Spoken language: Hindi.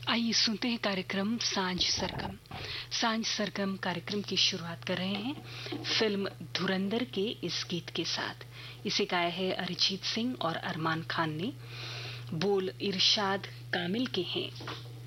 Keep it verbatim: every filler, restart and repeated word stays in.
आइए सुनते हैं कार्यक्रम सांझ सरगम। सांझ सरगम कार्यक्रम की शुरुआत कर रहे हैं फिल्म धुरंधर के इस गीत के साथ। इसे गाया है अरिजीत सिंह और अरमान खान ने। बोल इरशाद कामिल के हैं।